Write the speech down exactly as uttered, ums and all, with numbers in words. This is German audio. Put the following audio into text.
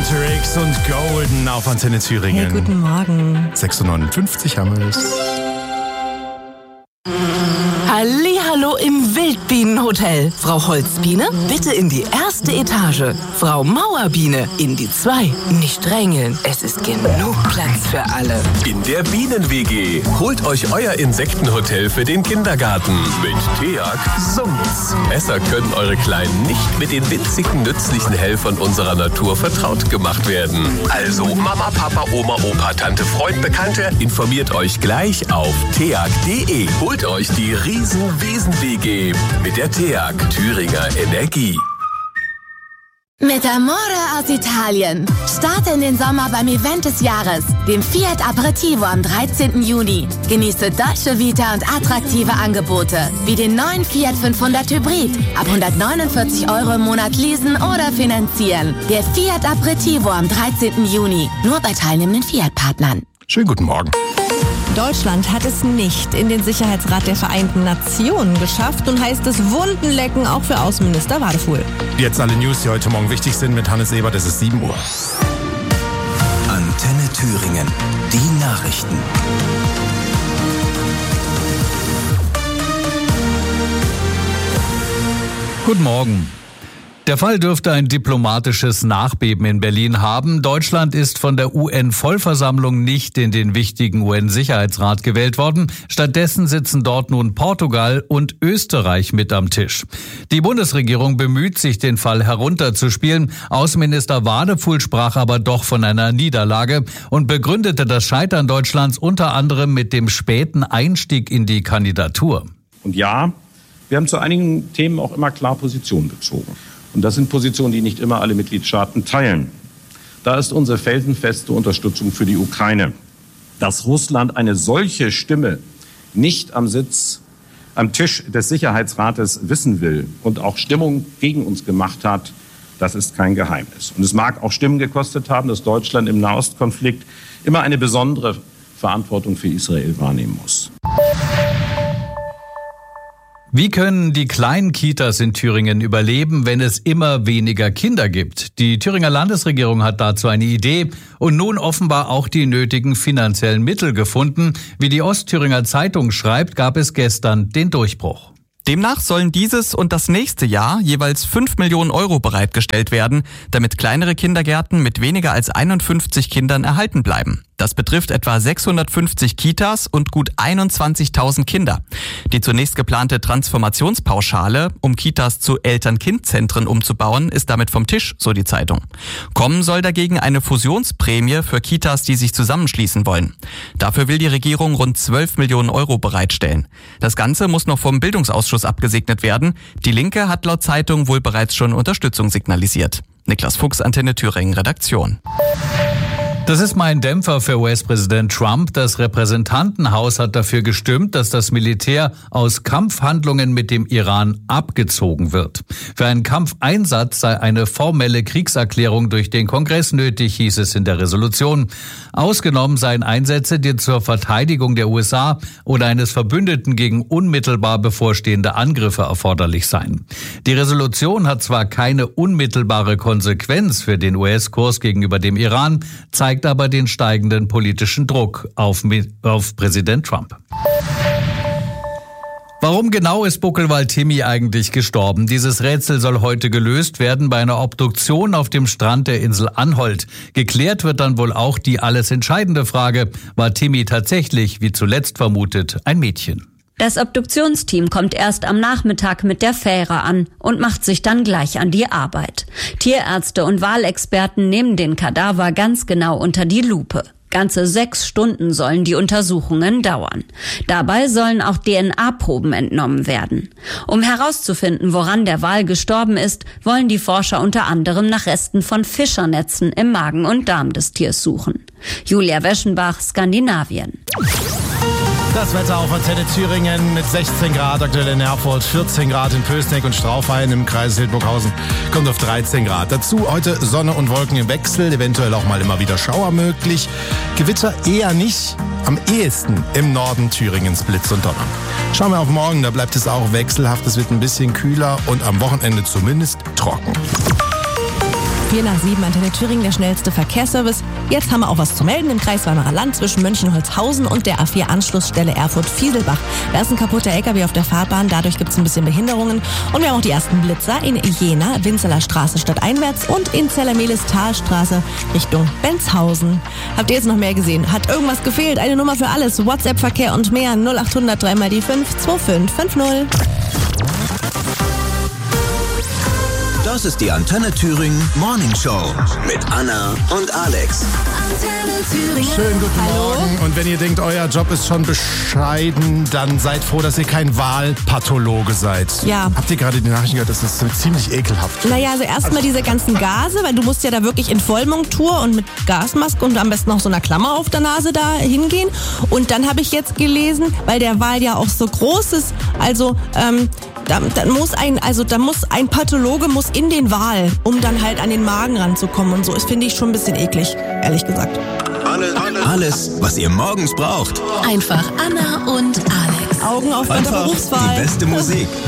Hunter X und Golden auf Antenne Thüringen. Hey, guten Morgen. sechs Uhr neunundfünfzig haben wir es. Hallihallo im Wildbienenhotel. Frau Holzbiene, bitte in die erste Etage. Frau Mauerbiene, in die zwei. Nicht drängeln, es ist genug Platz für alle. In der Bienen-W G. Holt euch euer Insektenhotel für den Kindergarten. Mit TEAG summt's. Besser können eure Kleinen nicht mit den winzigen, nützlichen Helfern unserer Natur vertraut gemacht werden. Also Mama, Papa, Oma, Opa, Tante, Freund, Bekannte, informiert euch gleich auf teag punkt de. Holt euch die Riesen-Wiesen-W G mit der TEAG Thüringer Energie. Mit Amore aus Italien. Starte in den Sommer beim Event des Jahres, dem Fiat Aperitivo am dreizehnten Juni. Genieße Dolce Vita und attraktive Angebote, wie den neuen Fiat fünfhundert Hybrid. Ab hundertneunundvierzig Euro im Monat leasen oder finanzieren. Der Fiat Aperitivo am dreizehnten Juni. Nur bei teilnehmenden Fiat-Partnern. Schönen guten Morgen. Deutschland hat es nicht in den Sicherheitsrat der Vereinten Nationen geschafft und heißt es Wundenlecken auch für Außenminister Wadefuhl. Jetzt alle News, die heute Morgen wichtig sind mit Hannes Ebert. Es ist sieben Uhr. Antenne Thüringen. Die Nachrichten. Guten Morgen. Der Fall dürfte ein diplomatisches Nachbeben in Berlin haben. Deutschland ist von der U N-Vollversammlung nicht in den wichtigen U N-Sicherheitsrat gewählt worden. Stattdessen sitzen dort nun Portugal und Österreich mit am Tisch. Die Bundesregierung bemüht sich, den Fall herunterzuspielen. Außenminister Wadefuhl sprach aber doch von einer Niederlage und begründete das Scheitern Deutschlands unter anderem mit dem späten Einstieg in die Kandidatur. Und ja, wir haben zu einigen Themen auch immer klar Position bezogen. Und das sind Positionen, die nicht immer alle Mitgliedstaaten teilen. Da ist unsere felsenfeste Unterstützung für die Ukraine. Dass Russland eine solche Stimme nicht am Sitz, am Tisch des Sicherheitsrates wissen will und auch Stimmung gegen uns gemacht hat, das ist kein Geheimnis. Und es mag auch Stimmen gekostet haben, dass Deutschland im Nahostkonflikt immer eine besondere Verantwortung für Israel wahrnehmen muss. Wie können die kleinen Kitas in Thüringen überleben, wenn es immer weniger Kinder gibt? Die Thüringer Landesregierung hat dazu eine Idee und nun offenbar auch die nötigen finanziellen Mittel gefunden. Wie die Ostthüringer Zeitung schreibt, gab es gestern den Durchbruch. Demnach sollen dieses und das nächste Jahr jeweils fünf Millionen Euro bereitgestellt werden, damit kleinere Kindergärten mit weniger als einundfünfzig Kindern erhalten bleiben. Das betrifft etwa sechshundertfünfzig Kitas und gut einundzwanzigtausend Kinder. Die zunächst geplante Transformationspauschale, um Kitas zu Eltern-Kind-Zentren umzubauen, ist damit vom Tisch, so die Zeitung. Kommen soll dagegen eine Fusionsprämie für Kitas, die sich zusammenschließen wollen. Dafür will die Regierung rund zwölf Millionen Euro bereitstellen. Das Ganze muss noch vom Bildungsausschuss abgesegnet werden. Die Linke hat laut Zeitung wohl bereits schon Unterstützung signalisiert. Niklas Fuchs, Antenne Thüringen, Redaktion. Das ist mal ein Dämpfer für U S-Präsident Trump. Das Repräsentantenhaus hat dafür gestimmt, dass das Militär aus Kampfhandlungen mit dem Iran abgezogen wird. Für einen Kampfeinsatz sei eine formelle Kriegserklärung durch den Kongress nötig, hieß es in der Resolution. Ausgenommen seien Einsätze, die zur Verteidigung der U S A oder eines Verbündeten gegen unmittelbar bevorstehende Angriffe erforderlich seien. Die Resolution hat zwar keine unmittelbare Konsequenz für den U S-Kurs gegenüber dem Iran, zeigt aber den steigenden politischen Druck auf, auf Präsident Trump. Warum genau ist Buckelwald Timmy eigentlich gestorben? Dieses Rätsel soll heute gelöst werden bei einer Obduktion auf dem Strand der Insel Anholt. Geklärt wird dann wohl auch die alles entscheidende Frage: War Timmy tatsächlich, wie zuletzt vermutet, ein Mädchen? Das Obduktionsteam kommt erst am Nachmittag mit der Fähre an und macht sich dann gleich an die Arbeit. Tierärzte und Walexperten nehmen den Kadaver ganz genau unter die Lupe. Ganze sechs Stunden sollen die Untersuchungen dauern. Dabei sollen auch D N A-Proben entnommen werden. Um herauszufinden, woran der Wal gestorben ist, wollen die Forscher unter anderem nach Resten von Fischernetzen im Magen und Darm des Tiers suchen. Julia Weschenbach, Skandinavien. Das Wetter auf Antenne Thüringen mit sechzehn Grad aktuell in Erfurt, vierzehn Grad in Pößneck und Straufhain im Kreis Hildburghausen, kommt auf dreizehn Grad. Dazu heute Sonne und Wolken im Wechsel, eventuell auch mal immer wieder Schauer möglich. Gewitter eher nicht, am ehesten im Norden Thüringens Blitz und Donner. Schauen wir auf morgen, da bleibt es auch wechselhaft, es wird ein bisschen kühler und am Wochenende zumindest trocken. vier nach sieben, Antenne Thüringen, der schnellste Verkehrsservice. Jetzt haben wir auch was zu melden im Kreis Weimarer Land zwischen München-Holzhausen und der A vier Anschlussstelle Erfurt-Fieselbach. Da ist ein kaputter L K W auf der Fahrbahn, dadurch gibt es ein bisschen Behinderungen. Und wir haben auch die ersten Blitzer in Jena, Winzeler Straße stadteinwärts und in Zellermehlis Talstraße Richtung Benzhausen. Habt ihr jetzt noch mehr gesehen? Hat irgendwas gefehlt? Eine Nummer für alles, WhatsApp-Verkehr und mehr, null acht hundert drei mal die fünf zwei fünf fünf null. Das ist die Antenne Thüringen Morning Show mit Anna und Alex. Antenne Thüringen. Schönen guten Hallo. Morgen. Und wenn ihr denkt, euer Job ist schon bescheiden, dann seid froh, dass ihr kein Wahlpathologe seid. Ja. Habt ihr gerade die Nachrichten gehört? Das ist ziemlich ekelhaft. Naja, also erstmal diese ganzen Gase, weil du musst ja da wirklich in Vollmontur und mit Gasmaske und am besten noch so einer Klammer auf der Nase da hingehen. Und dann habe ich jetzt gelesen, weil der Wal ja auch so groß ist, also ähm, da, da muss ein, also da muss ein Pathologe muss in den Wal, um dann halt an den Magen ranzukommen und so. Das finde ich schon ein bisschen eklig, ehrlich gesagt. Alles, was ihr morgens braucht. Einfach Anna und Alex. Augen auf bei der Einfach Berufswahl. die beste Musik.